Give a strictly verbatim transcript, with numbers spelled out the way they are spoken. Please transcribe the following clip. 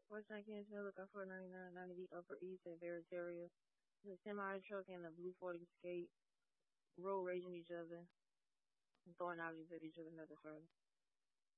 West Nineteen look out for ninety-nine ninety Upper East at Veritaria. The semi truck and the blue forty Escape road raging each other and throwing objects at each other, nothing further.